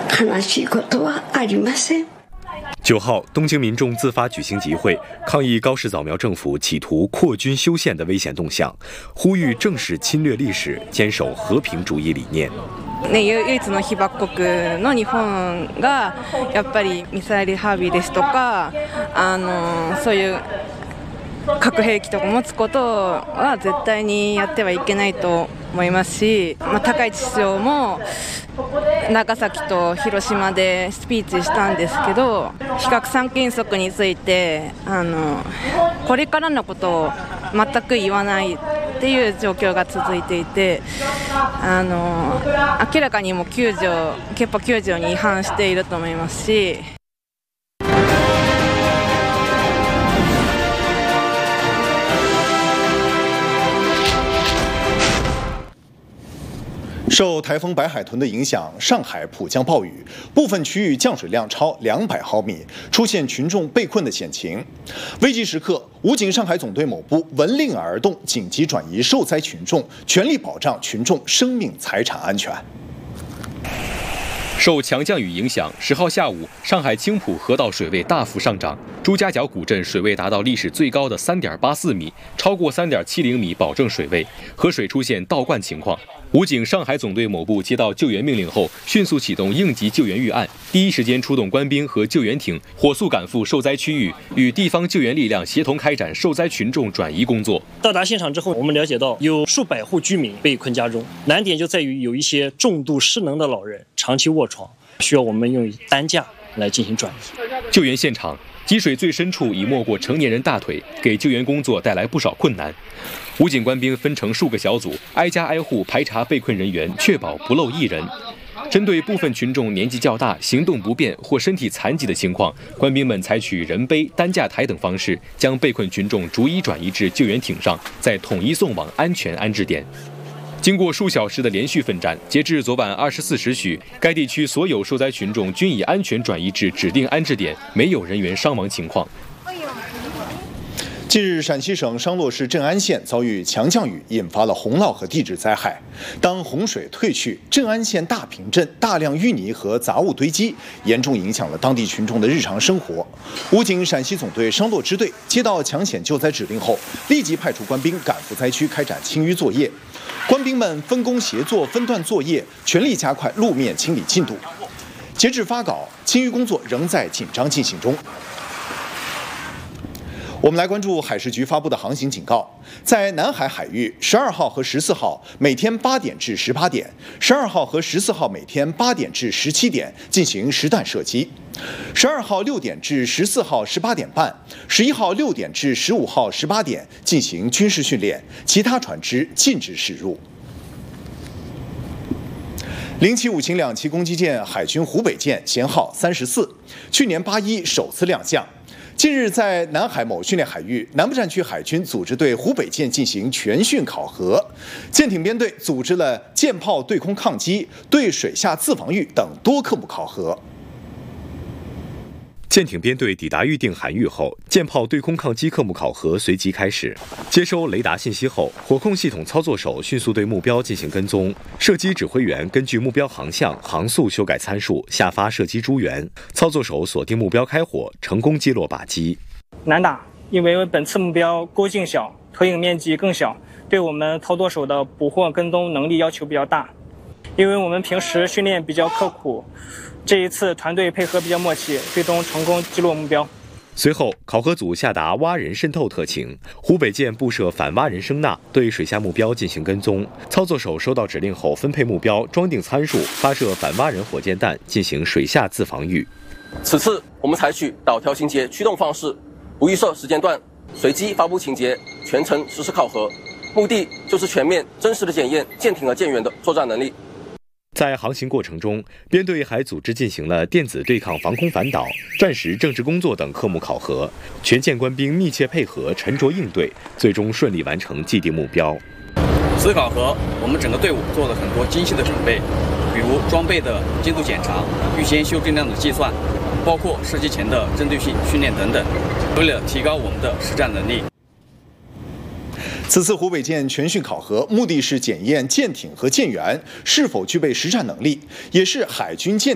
悲しいことはありません。 9号，东京民众自发举行集会，抗议高市早苗政府企图扩军修宪的危险动向，呼吁正视侵略历史，坚守和平主義理念。 唯一の被爆国の日本がやっぱりミサイル配備ですとか、そういう核兵器とか持つことは絶対にやってはいけないと思いますし、高市首相も長崎と広島でスピーチしたんですけど、非核三原則についてこれからのことを全く言わないっていう状況が続いていて、明らかにも憲法9条に違反していると思いますし。 受台风白海豚的影响，上海普降暴雨，部分区域降水量超200毫米，出现群众被困的险情。危急时刻，武警上海总队某部闻令而动，紧急转移受灾群众，全力保障群众生命财产安全。 受强降雨影响，10号下午，上海青浦河道水位大幅上涨，朱家角古镇水位达到历史最高的3.84米，超过3.70米保证水位，河水出现倒灌情况。武警上海总队某部接到救援命令后，迅速启动应急救援预案，第一时间出动官兵和救援艇，火速赶赴受灾区域，与地方救援力量协同开展受灾群众转移工作。 到达现场之后，我们了解到有数百户居民被困家中，难点就在于有一些重度失能的老人长期卧床，需要我们用担架来进行转移。 救援现场，积水最深处已没过成年人大腿，给救援工作带来不少困难。武警官兵分成数个小组，挨家挨户排查被困人员，确保不漏一人。针对部分群众年纪较大、行动不便或身体残疾的情况，官兵们采取人背、担架抬等方式，将被困群众逐一转移至救援艇上，再统一送往安全安置点。经过数小时的连续奋战，截至昨晚24时许，该地区所有受灾群众均已安全转移至指定安置点，没有人员伤亡情况。 近日，陕西省商洛市镇安县遭遇强降雨，引发了洪涝和地质灾害。当洪水退去，镇安县大坪镇大量淤泥和杂物堆积，严重影响了当地群众的日常生活。武警陕西总队商洛支队接到抢险救灾指令后，立即派出官兵赶赴灾区开展清淤作业。官兵们分工协作，分段作业，全力加快路面清理进度。截至发稿，清淤工作仍在紧张进行中。我们来关注海事局发布的航行警告，在南海海域12号和14号每天8点至18点，12号和14号每天8点至17点进行实弹射击，12号6点至14号18点半，11号6点至15号18点进行军事训练，其他船只禁止驶入。075型2栖攻击舰海军湖北舰舷号34，去年8·1首次亮相。近日，在南海某训练海域，南部战区海军组织对湖北舰进行全训考核，舰艇编队组织了舰炮对空抗击、对水下自防御等多科目考核。 舰艇编队抵达预定海域后，舰炮对空抗击科目考核随即开始。接收雷达信息后，火控系统操作手迅速对目标进行跟踪，射击指挥员根据目标航向、航速修改参数，下发射击诸元，操作手锁定目标开火，成功击落靶机。 难打，因为本次目标钩径小，投影面积更小，对我们操作手的捕获跟踪能力要求比较大。因为我们平时训练比较刻苦，这一次团队配合比较默契，最终成功击落目标。 随后，考核组下达蛙人渗透特情，湖北舰布设反蛙人声呐，对水下目标进行跟踪。操作手收到指令后，分配目标，装定参数，发射反蛙人火箭弹，进行水下自防御。 此次我们采取导条情节驱动方式，不预设时间段，随机发布情节，全程实时考核，目的就是全面真实的检验舰艇和舰员的作战能力。 在航行过程中，编队还组织进行了电子对抗防空反导、战时政治工作等科目考核，全舰官兵密切配合，沉着应对，最终顺利完成既定目标。 此考核，我们整个队伍做了很多精细的准备，比如装备的精度检查、预先修正量的计算，包括射击前的针对性训练等等，为了提高我们的实战能力。 此次湖北舰全训考核，目的是检验舰艇和舰员是否具备实战能力，也是海军舰